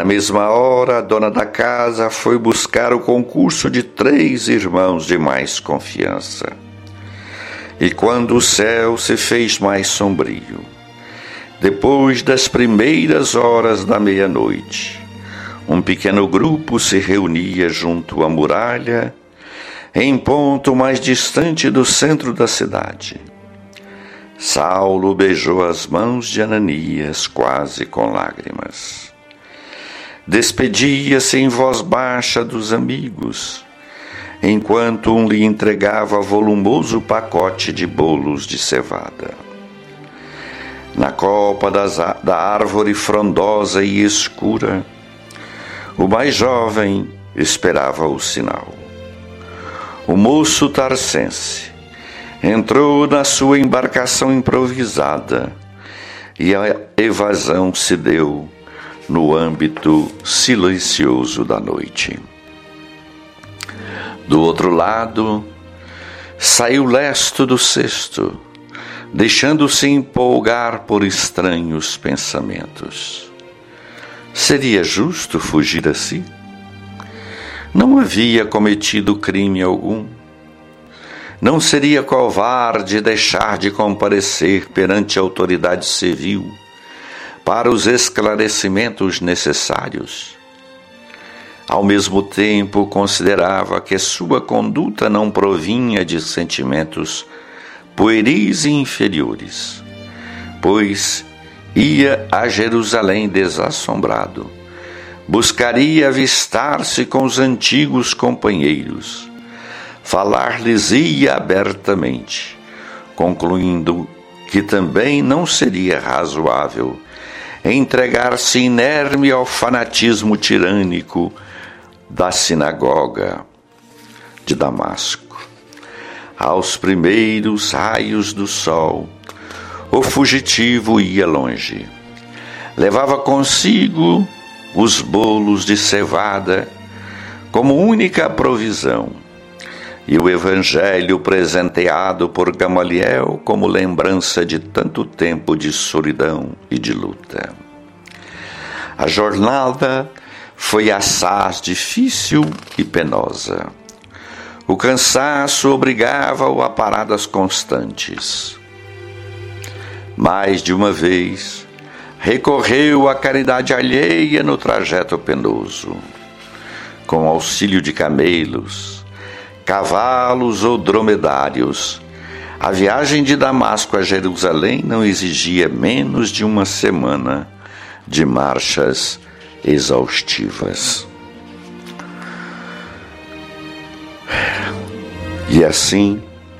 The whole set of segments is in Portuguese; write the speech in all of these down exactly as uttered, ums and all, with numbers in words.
Na mesma hora, a dona da casa foi buscar o concurso de três irmãos de mais confiança. E quando o céu se fez mais sombrio, depois das primeiras horas da meia-noite, um pequeno grupo se reunia junto à muralha, em ponto mais distante do centro da cidade. Saulo beijou as mãos de Ananias quase com lágrimas. Despedia-se em voz baixa dos amigos, enquanto um lhe entregava volumoso pacote de bolos de cevada. Na copa das, da árvore frondosa e escura, o mais jovem esperava o sinal. O moço tarcense entrou na sua embarcação improvisada e a evasão se deu no âmbito silencioso da noite. Do outro lado, saiu lesto do cesto, deixando-se empolgar por estranhos pensamentos. Seria justo fugir assim? Não havia cometido crime algum. Não seria covarde deixar de comparecer perante a autoridade civil para os esclarecimentos necessários. Ao mesmo tempo, considerava que sua conduta não provinha de sentimentos pueris e inferiores, pois ia a Jerusalém desassombrado, buscaria avistar-se com os antigos companheiros, falar-lhes-ia abertamente, concluindo que também não seria razoável entregar-se inerme ao fanatismo tirânico da sinagoga de Damasco. Aos primeiros raios do sol, o fugitivo ia longe. Levava consigo os bolos de cevada como única provisão, e o evangelho presenteado por Gamaliel como lembrança de tanto tempo de solidão e de luta. A jornada foi assaz difícil e penosa. O cansaço obrigava-o a paradas constantes. Mais de uma vez, recorreu à caridade alheia no trajeto penoso. Com auxílio de camelos, cavalos ou dromedários, a viagem de Damasco a Jerusalém não exigia menos de uma semana de marchas exaustivas. E assim,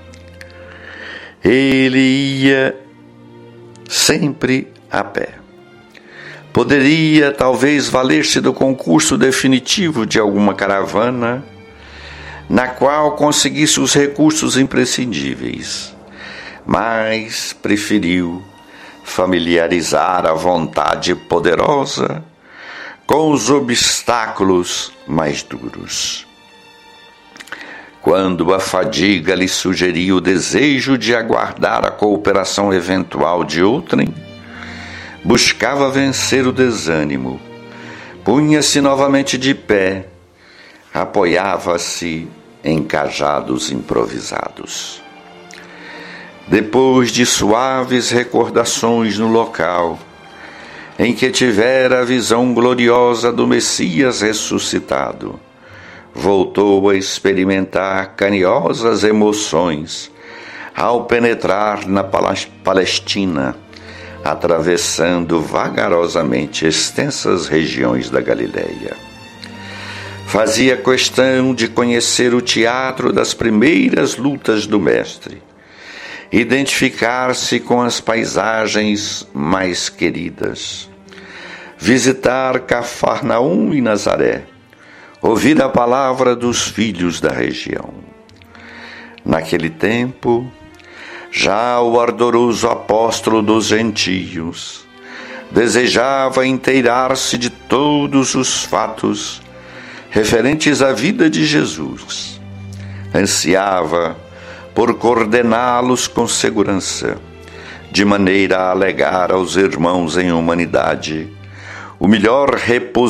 ele ia sempre a pé. Poderia, talvez, valer-se do concurso definitivo de alguma caravana, na qual conseguisse os recursos imprescindíveis, mas preferiu familiarizar a vontade poderosa com os obstáculos mais duros. Quando a fadiga lhe sugeria o desejo de aguardar a cooperação eventual de outrem, buscava vencer o desânimo, punha-se novamente de pé, apoiava-se em cajados improvisados. Depois de suaves recordações no local em que tivera a visão gloriosa do Messias ressuscitado, voltou a experimentar cariosas emoções ao penetrar na Palestina, atravessando vagarosamente extensas regiões da Galileia. Fazia questão de conhecer o teatro das primeiras lutas do Mestre, identificar-se com as paisagens mais queridas, visitar Cafarnaum e Nazaré, ouvir a palavra dos filhos da região. Naquele tempo, já o ardoroso apóstolo dos gentios desejava inteirar-se de todos os fatos referentes à vida de Jesus. Ansiava por coordená-los com segurança, de maneira a alegar aos irmãos em humanidade o melhor repouso